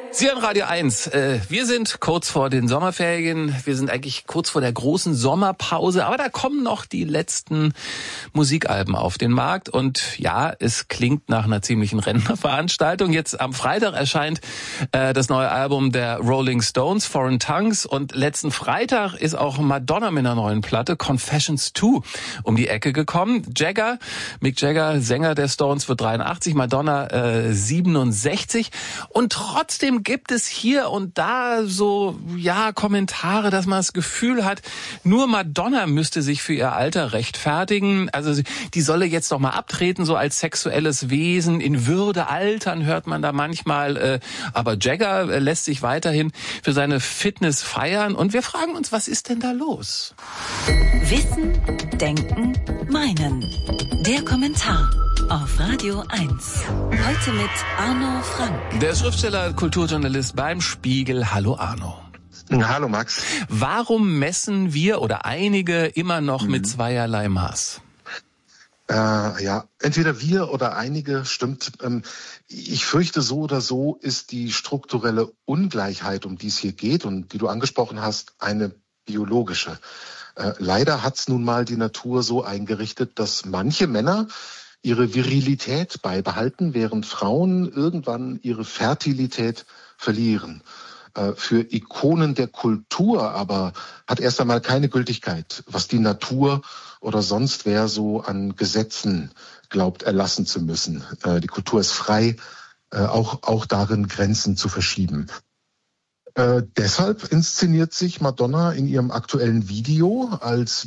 Sie hören Radio 1. Wir sind kurz vor den Sommerferien. Wir sind eigentlich kurz vor der großen Sommerpause. Aber da kommen noch die letzten Musikalben auf den Markt. Und ja, es klingt nach einer ziemlichen Rentnerveranstaltung. Jetzt am Freitag erscheint das neue Album der Rolling Stones, Foreign Tongues. Und letzten Freitag ist auch Madonna mit einer neuen Platte, Confessions 2, um die Ecke gekommen. Mick Jagger, Sänger der Stones, wird 83, Madonna 67. Und trotzdem gibt es hier und da so, Kommentare, dass man das Gefühl hat, nur Madonna müsste sich für ihr Alter rechtfertigen. Also die solle jetzt doch mal abtreten, so als sexuelles Wesen, in Würde altern, hört man da manchmal. Aber Jagger lässt sich weiterhin für seine Fitness feiern. Und wir fragen uns, was ist denn da los? Wissen, Denken, Meinen. Der Kommentar auf Radio 1. Heute mit Arno Frank. Der Schriftsteller, Kulturjournalist beim Spiegel. Hallo Arno. Hallo Max. Warum messen wir oder einige immer noch mit zweierlei Maß? Entweder wir oder einige, stimmt. Ich fürchte, so oder so ist die strukturelle Ungleichheit, um die es hier geht und die du angesprochen hast, eine biologische. Leider hat's nun mal die Natur so eingerichtet, dass manche Männer ihre Virilität beibehalten, während Frauen irgendwann ihre Fertilität verlieren. Für Ikonen der Kultur aber hat erst einmal keine Gültigkeit, was die Natur oder sonst wer so an Gesetzen glaubt erlassen zu müssen. Die Kultur ist frei, auch darin Grenzen zu verschieben. Deshalb inszeniert sich Madonna in ihrem aktuellen Video als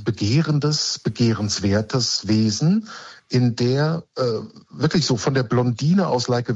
begehrenswertes Wesen, in der wirklich so von der Blondine aus Like a